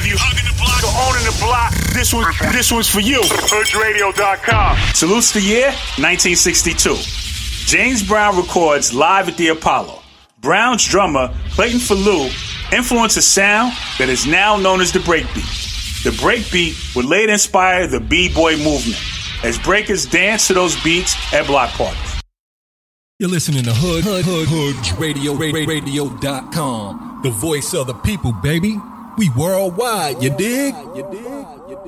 you hugging the block or owning the block, this one's for you. HoodRadio.com. Salutes the year 1962. James Brown records live at the Apollo. Brown's drummer, Clayton Falou, influenced a sound that is now known as the breakbeat. The breakbeat would later inspire the B-boy movement, as breakers dance to those beats at block parties. You're listening to HoodRadio.com, the voice of the people, baby. We worldwide, you dig?